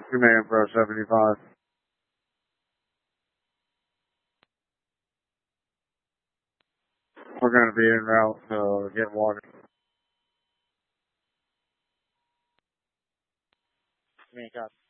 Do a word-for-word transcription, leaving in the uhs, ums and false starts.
Command Pro seventy-five. We're going to be en route to get water. Command, copy.